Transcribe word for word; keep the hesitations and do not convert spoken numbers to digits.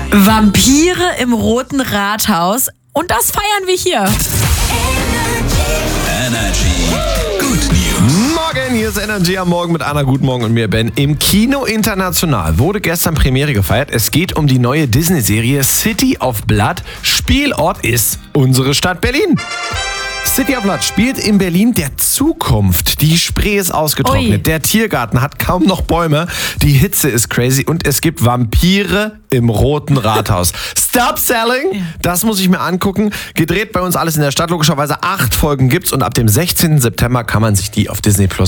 Vampire im Roten Rathaus. Und das feiern wir hier. Energy. Good News. Morgen, hier ist Energy am Morgen mit Anna. Guten Morgen und mir, Ben. Im Kino International wurde gestern Premiere gefeiert. Es geht um die neue Disney-Serie City of Blood. Spielort ist unsere Stadt Berlin. City of Blood spielt in Berlin der Zukunft. Die Spree ist ausgetrocknet, Ui. der Tiergarten hat kaum noch Bäume, die Hitze ist crazy und es gibt Vampire im Roten Rathaus. Stop selling! Das muss ich mir angucken. Gedreht bei uns alles in der Stadt. Logischerweise acht Folgen gibt's und ab dem sechzehnten September kann man sich die auf Disney Plus